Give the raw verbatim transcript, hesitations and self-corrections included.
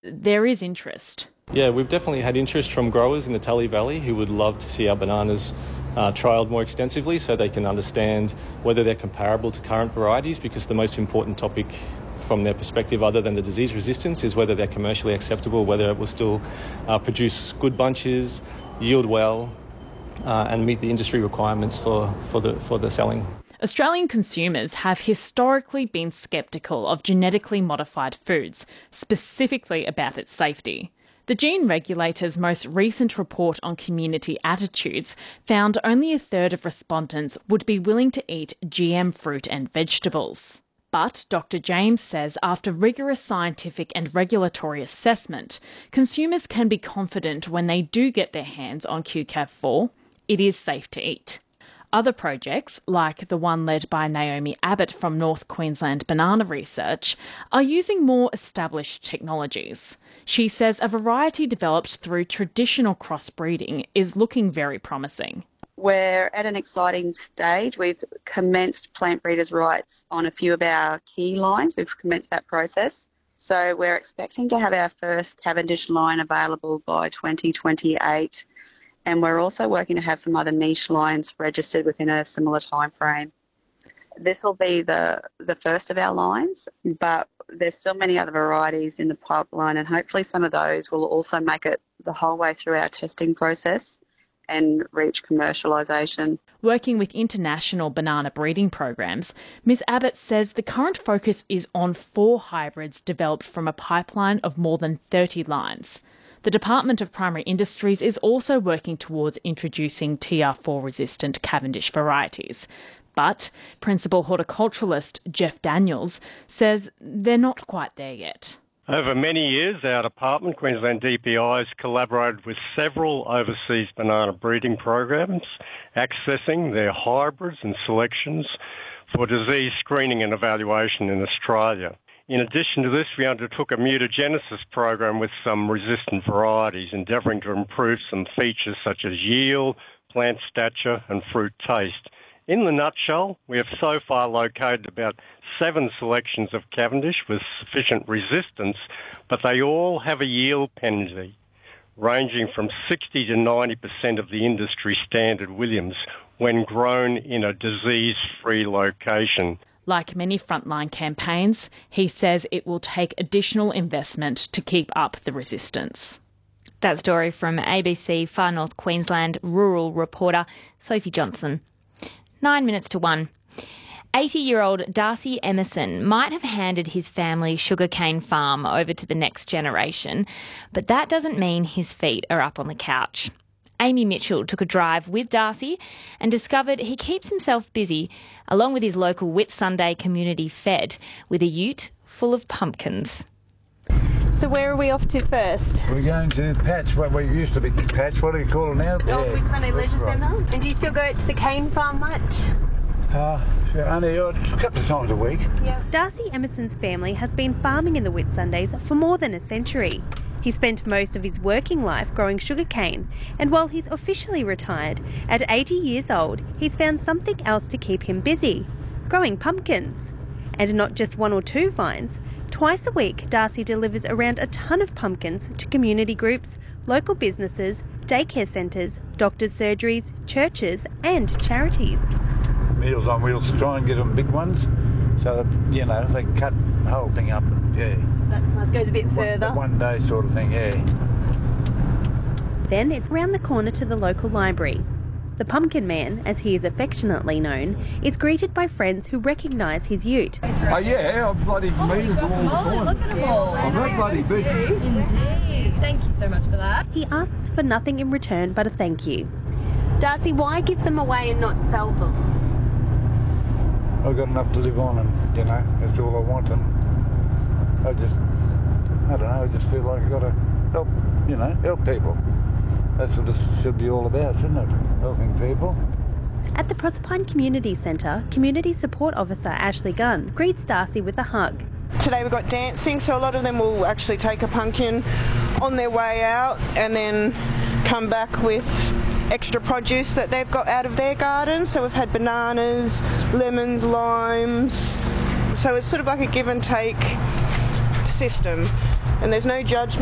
there is interest. Yeah, we've definitely had interest from growers in the Tully Valley who would love to see our bananas uh, trialled more extensively so they can understand whether they're comparable to current varieties, because the most important topic from their perspective, other than the disease resistance, is whether they're commercially acceptable, whether it will still uh, produce good bunches, yield well, uh, and meet the industry requirements for, for, the, for the selling. Australian consumers have historically been sceptical of genetically modified foods, specifically about its safety. The gene regulator's most recent report on community attitudes found only a third of respondents would be willing to eat G M fruit and vegetables. But Doctor James says after rigorous scientific and regulatory assessment, consumers can be confident when they do get their hands on Q C A V four, it is safe to eat. Other projects, like the one led by Naomi Abbott from North Queensland Banana Research, are using more established technologies. She says a variety developed through traditional crossbreeding is looking very promising. We're at an exciting stage. We've commenced plant breeders' rights on a few of our key lines. We've commenced that process. So we're expecting to have our first Cavendish line available by twenty twenty-eight. And we're also working to have some other niche lines registered within a similar time frame. This will be the, the first of our lines, but there's still many other varieties in the pipeline, and hopefully some of those will also make it the whole way through our testing process and reach commercialisation. Working with international banana breeding programs, Miz Abbott says the current focus is on four hybrids developed from a pipeline of more than thirty lines. The Department of Primary Industries is also working towards introducing T R four resistant Cavendish varieties. But Principal Horticulturalist Jeff Daniels says they're not quite there yet. Over many years, our department, Queensland D P I, has collaborated with several overseas banana breeding programs, accessing their hybrids and selections for disease screening and evaluation in Australia. In addition to this, we undertook a mutagenesis program with some resistant varieties, endeavouring to improve some features such as yield, plant stature and fruit taste. In the nutshell, we have so far located about seven selections of Cavendish with sufficient resistance, but they all have a yield penalty, ranging from sixty to ninety percent of the industry standard Williams when grown in a disease-free location. Like many frontline campaigns, he says it will take additional investment to keep up the resistance. That story from A B C Far North Queensland rural reporter Sophie Johnson. Nine minutes to one. eighty-year-old Darcy Emerson might have handed his family sugarcane farm over to the next generation, but that doesn't mean his feet are up on the couch. Amy Mitchell took a drive with Darcy and discovered he keeps himself busy, along with his local Whitsunday community fed, with a ute full of pumpkins. So where are we off to first? We're going to Patch, what we used to be Patch, what do you call it now? The old Whitsunday Leisure right. Centre. And do you still go to the cane farm much? Uh, yeah, only a couple of times a week. Yeah. Darcy Emerson's family has been farming in the Whitsundays for more than a century. He spent most of his working life growing sugarcane, and while he's officially retired, at eighty years old, he's found something else to keep him busy, growing pumpkins. And not just one or two vines. Twice a week, Darcy delivers around a tonne of pumpkins to community groups, local businesses, daycare centres, doctors' surgeries, churches and charities. Meals on Wheels to try and get them big ones, so that, you know, they cut the whole thing up, yeah. That's nice, goes a bit further. One, one day sort of thing, yeah. Then it's round the corner to the local library. The Pumpkin Man, as he is affectionately known, is greeted by friends who recognise his ute. Oh yeah, I'm bloody oh, meeting them all the time. Oh, look at them all. I'm not bloody busy. Indeed. Thank you so much for that. He asks for nothing in return but a thank you. Darcy, why give them away and not sell them? I've got enough to live on, and, you know, that's all I want, and I just, I don't know, I just feel like I've got to help, you know, help people. That's what this should be all about, shouldn't it? Helping people. At the Proserpine Community Centre, Community Support Officer Ashley Gunn greets Darcy with a hug. Today we've got dancing, so a lot of them will actually take a pumpkin on their way out and then come back with extra produce that they've got out of their gardens. So we've had bananas, lemons, limes. So it's sort of like a give and take system. and there's no judgment.